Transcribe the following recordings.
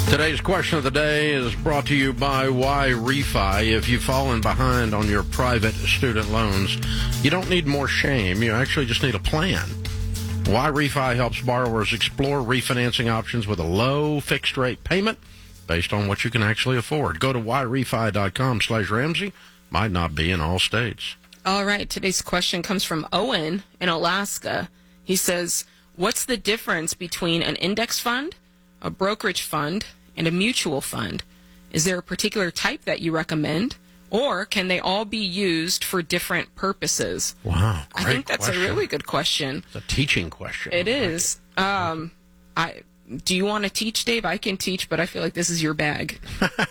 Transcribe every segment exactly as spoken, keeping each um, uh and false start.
Today's question of the day is brought to you by YRefi. If you've fallen behind on your private student loans, you don't need more shame. You actually just need a plan. YRefi helps borrowers explore refinancing options with a low fixed rate payment based on what you can actually afford. Go to YRefi.com slash Ramsey. Might not be in all states. All right. Today's question comes from Owen in Alaska. He says, what's the difference between an index fund, a brokerage fund, and a mutual fund? Is there a particular type that you recommend, or can they all be used for different purposes? Wow, great I think that's question. a really good question. It's a teaching question. It is. Um, I do you want to teach, Dave? I can teach, but I feel like this is your bag.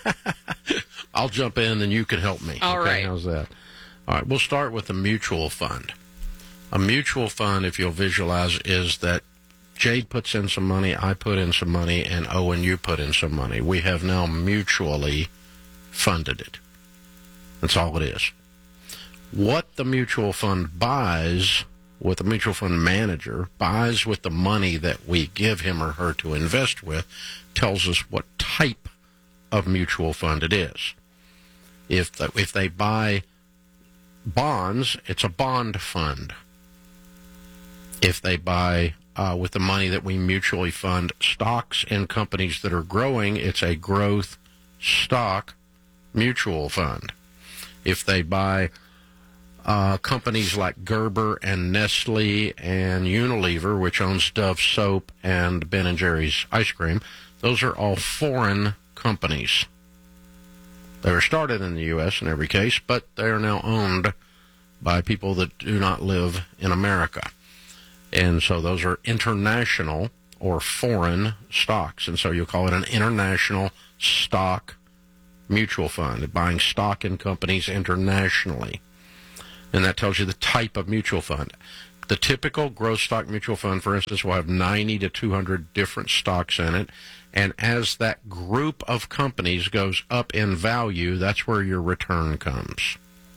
I'll jump in and you can help me. All okay, right. How's that? All right, we'll start with a mutual fund. A mutual fund, if you'll visualize, is that Jade puts in some money, I put in some money, and Owen, you put in some money. We have now mutually funded it. That's all it is. What the mutual fund buys, what the mutual fund manager buys with the money that we give him or her to invest with, tells us what type of mutual fund it is. If the, if they buy bonds, it's a bond fund. If they buy Uh, with the money that we mutually fund stocks in companies that are growing, it's a growth stock mutual fund. If they buy uh, companies like Gerber and Nestle and Unilever, which owns Dove soap and Ben and Jerry's ice cream, those are all foreign companies. They were started in the U S in every case, but they are now owned by people that do not live in America. And so those are international or foreign stocks. And so you'll call it an international stock mutual fund, buying stock in companies internationally. And that tells you the type of mutual fund. The typical growth stock mutual fund, for instance, will have ninety to two hundred different stocks in it. And as that group of companies goes up in value, that's where your return comes.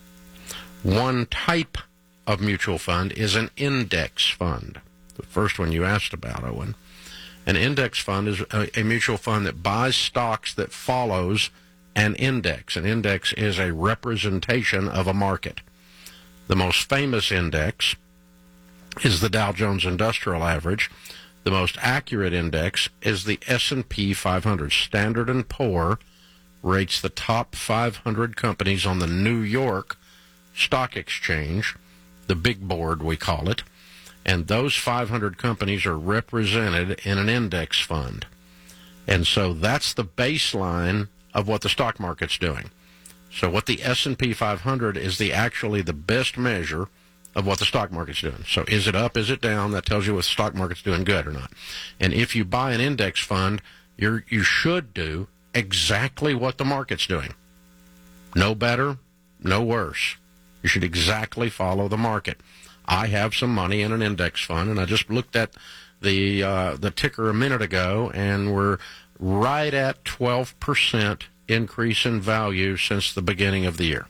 One type of mutual fund is an index fund. The first one you asked about, Owen. An index fund is a, a mutual fund that buys stocks that follows an index. An index is a representation of a market. The most famous index is the Dow Jones Industrial Average. The most accurate index is the S and P five hundred. Standard and Poor rates the top five hundred companies on the New York Stock Exchange, the big board we call it, and those five hundred companies are represented in an index fund. And so that's the baseline of what the stock market's doing. So what the S and P five hundred is the actually the best measure of what the stock market's doing. So is it up, is it down? That tells you if the stock market's doing good or not. And if you buy an index fund, you're, you should do exactly what the market's doing. No better, no worse. You should exactly follow the market. I have some money in an index fund, and I just looked at the uh, the ticker a minute ago, and we're right at twelve percent increase in value since the beginning of the year.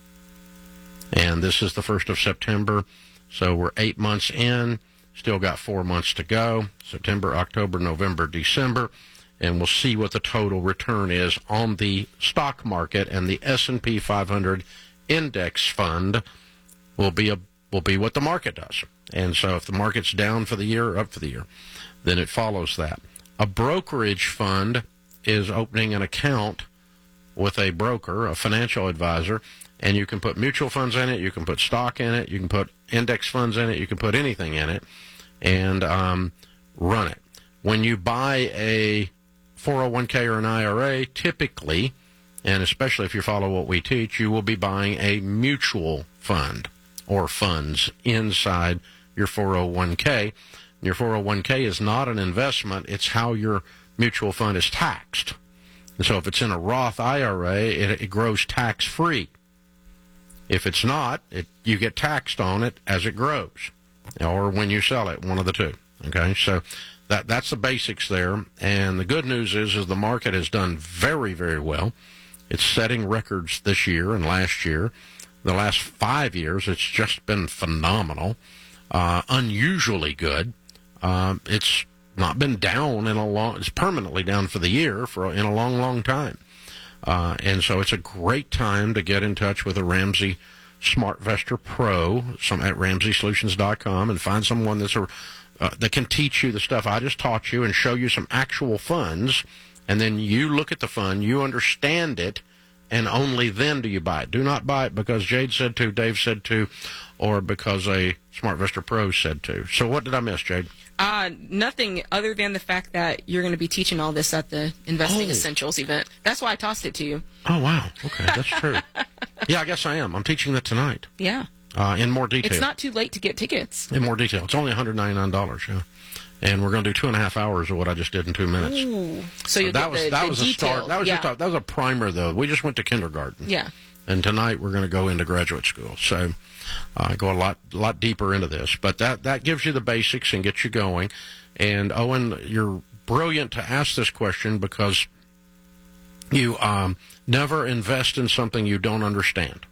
And this is the first of September, so we're eight months in, still got four months to go, September, October, November, December, and we'll see what the total return is on the stock market, and the S and P five hundred index fund will be a will be what the market does. And so if the market's down for the year or up for the year, then it follows that. A brokerage fund is opening an account with a broker, a financial advisor, and you can put mutual funds in it, you can put stock in it, you can put index funds in it, you can put anything in it, and um, run it. When you buy a four oh one k or an I R A, typically, and especially if you follow what we teach, you will be buying a mutual fund or funds inside your four oh one k. Your four oh one k is not an investment. It's how your mutual fund is taxed. And so if it's in a Roth I R A, it, it grows tax-free. If it's not, it, you get taxed on it as it grows, or when you sell it, one of the two. Okay, so that that's the basics there. And the good news is, is the market has done very, very well. It's setting records this year and last year. The last five years, it's just been phenomenal, uh, unusually good. Uh, it's not been down in a long, it's permanently down for the year for in a long, long time. Uh, and so it's a great time to get in touch with a Ramsey SmartVestor Pro, some at ramsey solutions dot com, and find someone that's a, uh, that can teach you the stuff I just taught you and show you some actual funds. And then you look at the fund, you understand it, and only then do you buy it. Do not buy it because Jade said to, Dave said to, or because a SmartVestor Pro said to. So what did I miss, Jade? Uh, nothing other than the fact that you're going to be teaching all this at the Investing Oh. Essentials event. That's why I tossed it to you. Oh, wow. Okay, that's true. Yeah, I guess I am. I'm teaching that tonight Yeah. uh, in more detail. It's not too late to get tickets. In more detail. It's only one hundred ninety-nine dollars, yeah. And we're going to do two and a half hours of what I just did in two minutes. Ooh. So you'll that get was the, that the was a details. start. That was yeah. just a, that was a primer, though. We just went to kindergarten. Yeah. And tonight we're going to go into graduate school. So uh, go a lot lot deeper into this. But that, that gives you the basics and gets you going. And, Owen, you're brilliant to ask this question because you um, never invest in something you don't understand.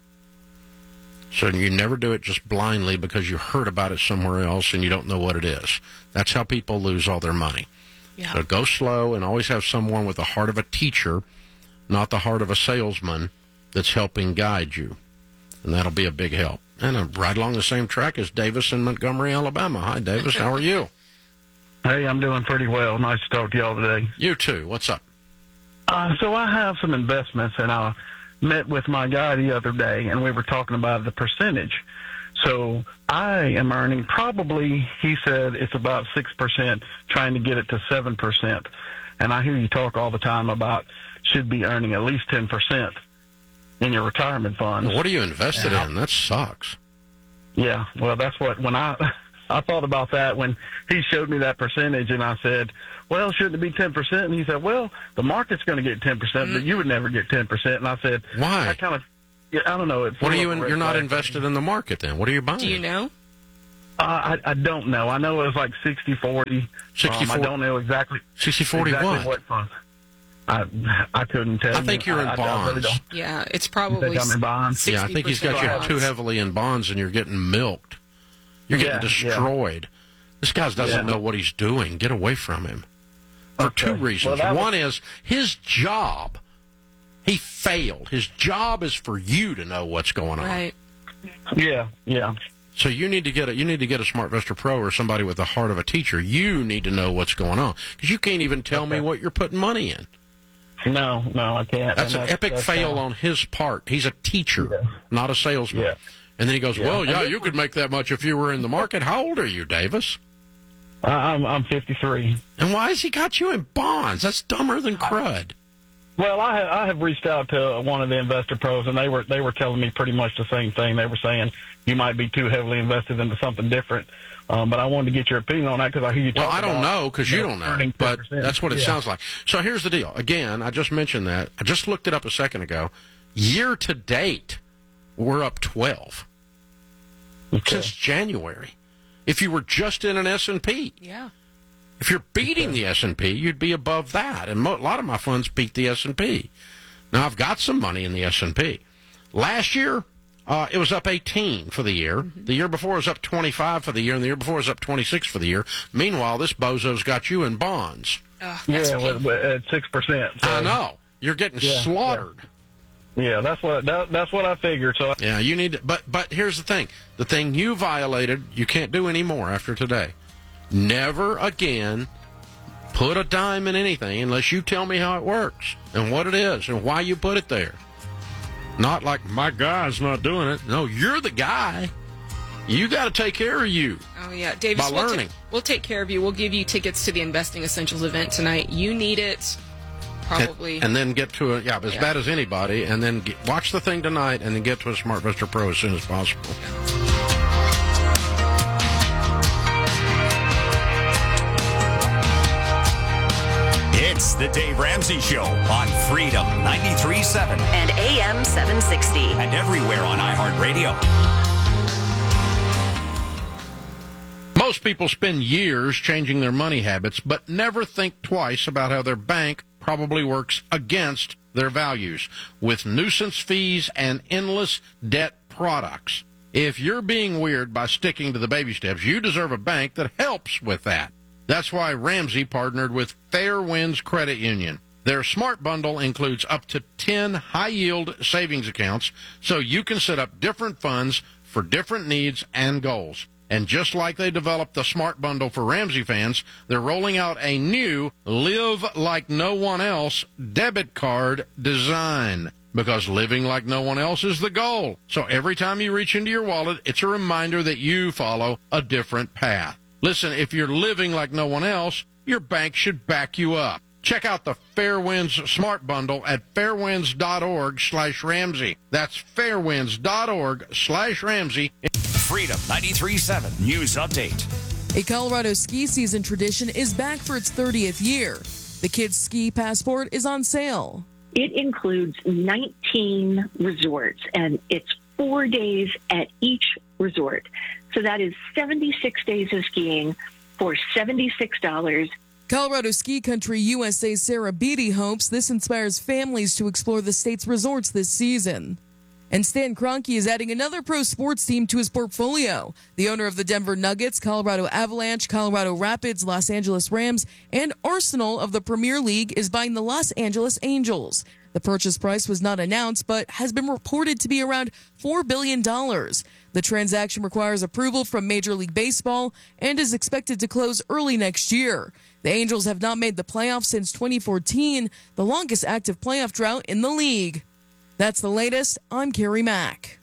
So you never do it just blindly because you heard about it somewhere else and you don't know what it is. That's how people lose all their money. Yeah. So go slow and always have someone with the heart of a teacher, not the heart of a salesman, that's helping guide you. And that'll be a big help. And uh, right along the same track is Davis in Montgomery, Alabama. Hi, Davis. How are you? Hey, I'm doing pretty well. Nice to talk to y'all today. You too. What's up? Uh, so I have some investments, and I met with my guy the other day, and we were talking about the percentage. So I am earning probably, he said it's about six percent, trying to get it to seven percent. And I hear you talk all the time about should be earning at least ten percent in your retirement funds. What are you invested Yeah. in? That sucks. Yeah, well, that's what, when I, I thought about that when he showed me that percentage, and I said, well, shouldn't it be ten percent? And he said, well, the market's going to get ten percent, but you would never get ten percent. And I said, Why? I kind of, yeah, I don't know. It's What are sort you? of In, a red you're not flag. invested in the market then. What are you buying? Do you know? Uh, I, I don't know. I know it was like sixty forty. sixty Um, I don't know exactly. sixty forty exactly what? what fund. I I couldn't tell I think you. you're in I, I, I really bonds. don't. Yeah, it's You probably think I'm in bonds? Yeah, I think he's got you bonds. too heavily in bonds and you're getting milked. You're getting Yeah, destroyed. This guy doesn't Yeah. know what he's doing. Get away from him. For Okay. two reasons. Well, that was- One is his job. He failed. His job is for you to know what's going on. Right. Yeah, yeah. So you need to get a you need to get a SmartVestor Pro or somebody with the heart of a teacher. You need to know what's going on because you can't even tell me what you're putting money in. No, no, I can't. That's And an epic that's, fail uh, on his part. He's a teacher, Yeah. not a salesman. Yeah. And then he goes, Yeah. well, And yeah, this you could make that much if you were in the market. How old are you, Davis? I- I'm I'm fifty-three. And why has he got you in bonds? That's dumber than crud. Well, I have, I have reached out to one of the investor pros, and they were they were telling me pretty much the same thing. They were saying you might be too heavily invested into something different. Um, but I wanted to get your opinion on that because I hear you Well, talk I don't about, know because you know, don't know, earning but ten percent. that's what it Yeah. sounds like. So here's the deal. Again, I just mentioned that. I just looked it up a second ago. Year to date, we're up twelve Okay. since January. If you were just in an S and P, Yeah. if you're beating the S and P, you'd be above that. And mo- a lot of my funds beat the S and P. Now, I've got some money in the S and P. Last year, uh, it was up eighteen for the year. Mm-hmm. The year before it was up twenty-five for the year, and the year before it was up twenty-six for the year. Meanwhile, this bozo's got you in bonds. Oh, that's Yeah, painful. with, with, at six percent. So, I know. You're getting Yeah, slaughtered. Yeah, that's what that, that's what I figured. So Yeah, you need to, but but here's the thing. The thing you violated, you can't do anymore after today. Never again put a dime in anything unless you tell me how it works and what it is and why you put it there. Not like my guy's not doing it. No, you're the guy. You got to take care of you. Oh, yeah. Davis, By we'll, ta- learning. we'll take care of you. We'll give you tickets to the Investing Essentials event tonight. You need it. Probably. And, and then get to a, yeah, as Yeah. bad as anybody, and then get, watch the thing tonight and then get to a SmartVestor Pro as soon as possible. It's the Dave Ramsey Show on Freedom ninety-three point seven and A M seven sixty. and everywhere on iHeartRadio. Most people spend years changing their money habits, but never think twice about how their bank probably works against their values with nuisance fees and endless debt products. If you're being weird by sticking to the baby steps, you deserve a bank that helps with that. That's why Ramsey partnered with Fairwinds Credit Union. Their Smart Bundle includes up to ten high-yield savings accounts, so you can set up different funds for different needs and goals. And just like they developed the Smart Bundle for Ramsey fans, they're rolling out a new Live Like No One Else debit card design. Because living like no one else is the goal. So every time you reach into your wallet, it's a reminder that you follow a different path. Listen, if you're living like no one else, your bank should back you up. Check out the Fairwinds Smart Bundle at fairwinds.org slash Ramsey. That's fairwinds.org slash Ramsey. Freedom ninety-three point seven News Update. A Colorado ski season tradition is back for its thirtieth year. The Kids Ski Passport is on sale. It includes nineteen resorts, and it's four days at each resort. So that is seventy-six days of skiing for seventy-six dollars. Colorado Ski Country U S A's Sarah Beatty hopes this inspires families to explore the state's resorts this season. And Stan Kroenke is adding another pro sports team to his portfolio. The owner of the Denver Nuggets, Colorado Avalanche, Colorado Rapids, Los Angeles Rams, and Arsenal of the Premier League is buying the Los Angeles Angels. The purchase price was not announced, but has been reported to be around four billion dollars. The transaction requires approval from Major League Baseball and is expected to close early next year. The Angels have not made the playoffs since twenty fourteen, the longest active playoff drought in the league. That's the latest. I'm Carrie Mack.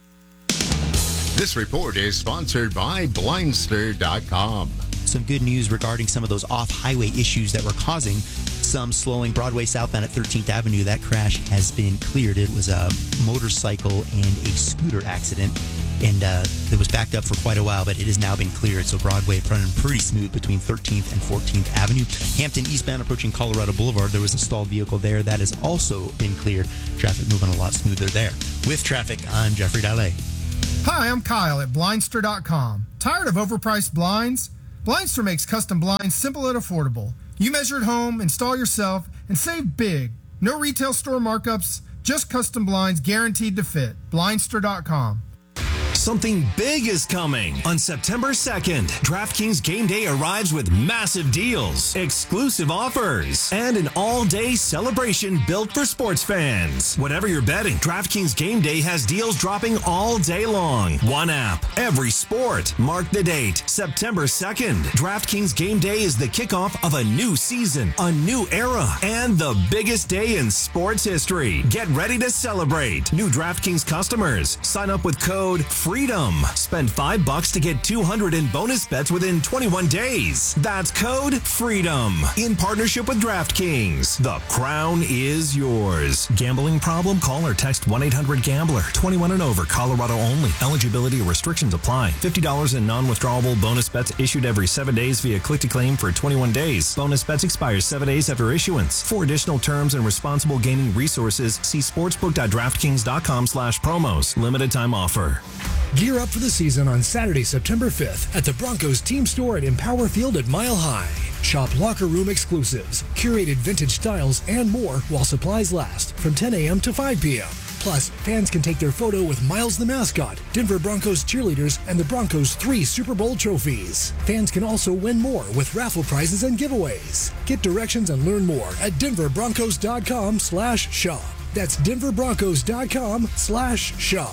This report is sponsored by Blindster dot com. Some good news regarding some of those off-highway issues that were causing some slowing. Broadway southbound at thirteenth Avenue, that crash has been cleared. It was a motorcycle and a scooter accident, and uh, it was backed up for quite a while, but it has now been cleared. So Broadway running pretty smooth between thirteenth and fourteenth Avenue. Hampton eastbound approaching Colorado Boulevard, there was a stalled vehicle there. That has also been cleared. Traffic moving a lot smoother there. With traffic, I'm Jeffrey Dalle. Hi, I'm Kyle at Blindster dot com. Tired of overpriced blinds? Blindster makes custom blinds simple and affordable. You measure at home, install yourself, and save big. No retail store markups, just custom blinds guaranteed to fit. Blindster dot com. Something big is coming. On September second, DraftKings Game Day arrives with massive deals, exclusive offers, and an all-day celebration built for sports fans. Whatever you're betting, DraftKings Game Day has deals dropping all day long. One app, every sport. Mark the date, September second. DraftKings Game Day is the kickoff of a new season, a new era, and the biggest day in sports history. Get ready to celebrate. New DraftKings customers, sign up with code FREEDOM. Spend five bucks to get two hundred in bonus bets within twenty-one days. That's code FREEDOM. In partnership with DraftKings. The crown is yours. Gambling problem? Call or text one eight hundred gambler. twenty-one and over. Colorado only. Eligibility restrictions apply. fifty dollars in non-withdrawable bonus bets issued every seven days via click-to-claim for twenty-one days. Bonus bets expire seven days after issuance. For additional terms and responsible gaming resources, see sportsbook.draftkings.com slash promos. Limited time offer. Gear up for the season on Saturday, September fifth at the Broncos team store at Empower Field at Mile High. Shop locker room exclusives, curated vintage styles, and more while supplies last from ten a.m. to five p.m. Plus, fans can take their photo with Miles the mascot, Denver Broncos cheerleaders, and the Broncos' three Super Bowl trophies. Fans can also win more with raffle prizes and giveaways. Get directions and learn more at denverbroncos.com slash shop. That's denverbroncos.com slash shop.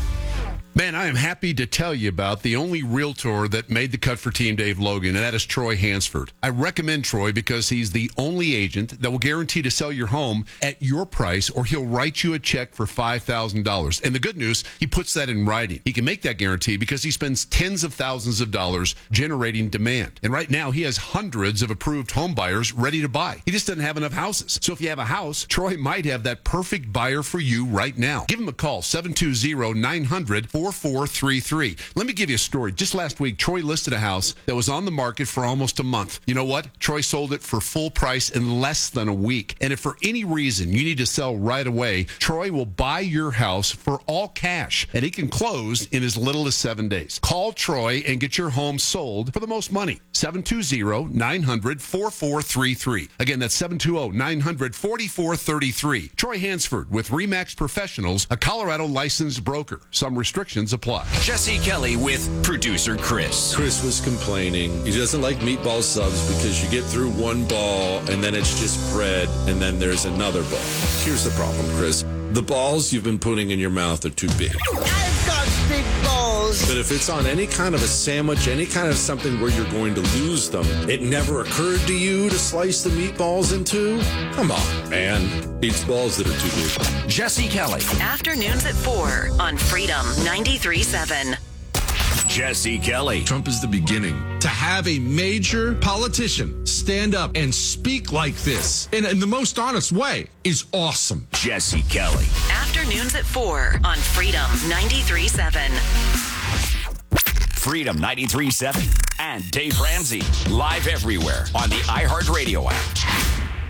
Man, I am happy to tell you about the only realtor that made the cut for Team Dave Logan, and that is Troy Hansford. I recommend Troy because he's the only agent that will guarantee to sell your home at your price, or he'll write you a check for five thousand dollars. And the good news, he puts that in writing. He can make that guarantee because he spends tens of thousands of dollars generating demand. And right now, he has hundreds of approved home buyers ready to buy. He just doesn't have enough houses. So if you have a house, Troy might have that perfect buyer for you right now. Give him a call, seven two zero, nine hundred, four four three three. Let me give you a story. Just last week, Troy listed a house that was on the market for almost a month. You know what? Troy sold it for full price in less than a week. And if for any reason you need to sell right away, Troy will buy your house for all cash, and he can close in as little as seven days. Call Troy and get your home sold for the most money. seven two zero, nine hundred, four four three three. Again, that's seven two zero, nine hundred, four four three three. Troy Hansford with RE/MAX Professionals, a Colorado licensed broker. Some restrictions Restrictions apply. Jesse Kelly with producer Chris. Chris was complaining. He doesn't like meatball subs because you get through one ball and then it's just bread and then there's another ball. Here's the problem, Chris. The balls you've been putting in your mouth are too big. I've got big balls. But if it's on any kind of a sandwich, any kind of something where you're going to lose them, it never occurred to you to slice the meatballs in two? Come on, man. Eats balls that are too big. Jesse Kelly. Afternoons at four on Freedom ninety-three point seven. Jesse Kelly. Trump is the beginning. To have a major politician stand up and speak like this in, in the most honest way is awesome. Jesse Kelly. Afternoons at four on Freedom ninety-three point seven. Freedom ninety-three point seven and Dave Ramsey. Live everywhere on the iHeartRadio app.